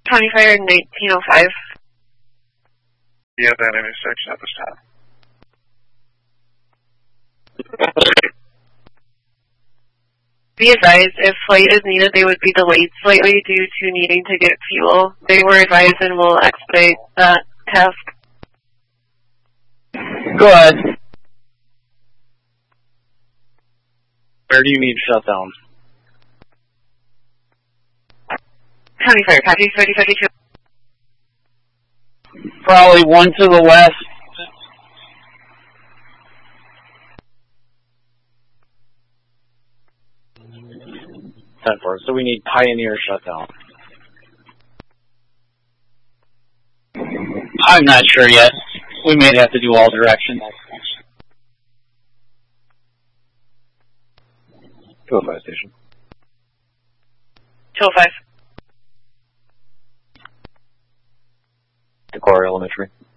County Fire 1905. Yeah, that intersection at this time. Be advised, if flight is needed, they would be delayed slightly due to needing to get fuel. They were advised and will expedite that task. Go ahead. Where do you need shutdown? County Fire, copy 3052. Probably one to the west. 10-4, so we need Pioneer shutdown. I'm not sure yet. We may have to do all directions. 205 station. 205. Decorah Elementary.